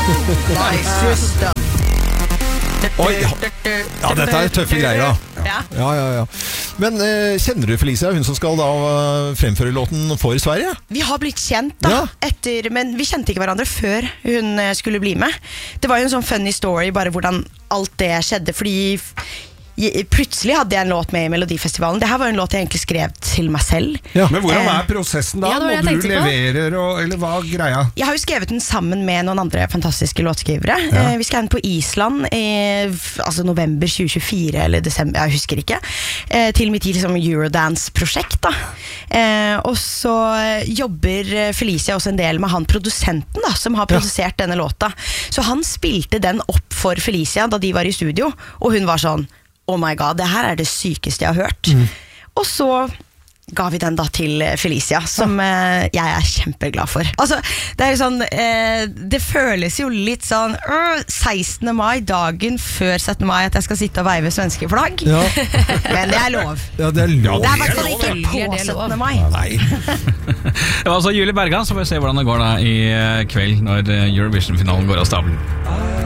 Oi, ja, dette tøffe greier da. Ja. Men kjenner du Felicia, hun som skal da fremføre låten for Sverige? Vi har blitt kjent da, men vi kjente ikke hverandre før hun skulle bli med. Det var jo en sånn funny story, bare hvordan alt det skjedde, fordi plutselig hadde jeg en låt med i Melodifestivalen. Det her var en låt jeg egentlig skrev til meg selv. Men hvordan prosessen da? Må du levere, eller hva greia? Jeg har jo skrevet den sammen med noen andre fantastiske låtskrivere. Vi skrev den på Island i november 2024 eller desember, jeg husker ikke, til mitt liksom, Eurodance-prosjekt da. Og så jobber Felicia også en del med han produsenten da, som har produsert denne låta. Så han spilte den opp for Felicia da de var i studio, og hun var sånn, oh my god, det her er det sykeste jeg har hørt. Og så ga vi den da til Felicia, som jeg er kjempeglad for. Altså, det er jo sånn, det føles jo litt sånn 16. mai, dagen før 17. mai, at jeg skal sitte og veive svenske flagg. Men det er lov. Ja, det er lov. Det er i hvert fall ikke på 17. mai. Nei. Det var altså Julie Bergan, så får vi se hvordan det går da i kveld når Eurovision-finalen går av stabelen.